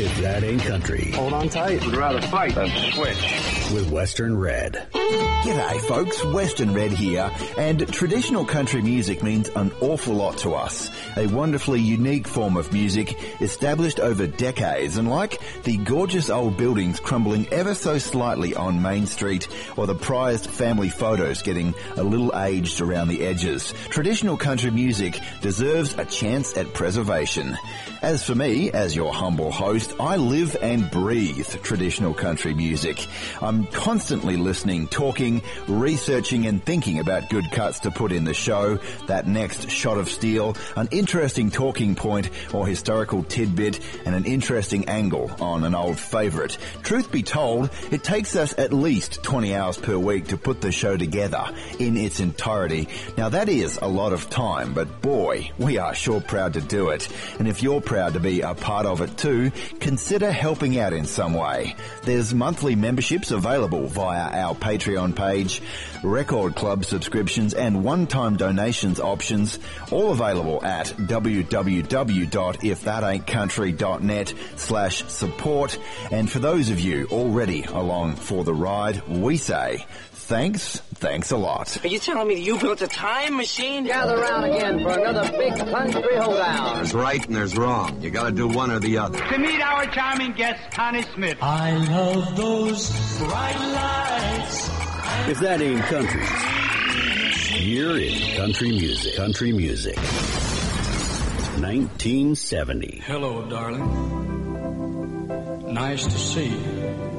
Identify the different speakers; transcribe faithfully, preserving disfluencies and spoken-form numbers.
Speaker 1: If that ain't country.
Speaker 2: Hold on tight.
Speaker 3: Would rather fight than switch.
Speaker 1: With Western Red.
Speaker 4: G'day folks, Western Red here, and traditional country music means an awful lot to us. A wonderfully unique form of music established over decades, and like the gorgeous old buildings crumbling ever so slightly on Main Street, or the prized family photos getting a little aged around the edges, traditional country music deserves a chance at preservation. As for me, as your humble host, I live and breathe traditional country music. I'm constantly listening, talking, researching and thinking about good cuts to put in the show, that next shot of steel, an interesting talking point or historical tidbit, and an interesting angle on an old favourite. Truth be told, it takes us at least twenty hours per week to put the show together in its entirety. Now that is a lot of time, but boy, we are sure proud to do it. And if you're proud to be a part of it too, consider helping out in some way. There's monthly memberships available via our Patreon page, record club subscriptions and one-time donations options, all available at www.ifthataintcountry.net slash support. And for those of you already along for the ride, we say thanks, thanks a lot.
Speaker 5: Are you telling me that you built a time machine?
Speaker 6: Gather round again for another big country holdout.
Speaker 3: There's right and there's wrong. You gotta do one or the other.
Speaker 7: To meet our charming guest, Connie Smith.
Speaker 8: I love those bright lights.
Speaker 1: If that ain't country, you're in country music. Country music. nineteen seventy.
Speaker 8: Hello, darling. Nice to see you.